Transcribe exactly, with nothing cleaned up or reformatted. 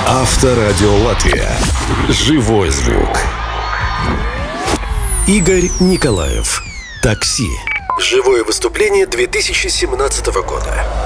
Авторадио Латвия. Живой звук. Игорь Николаев. Такси. Живое выступление две тысячи семнадцатого года.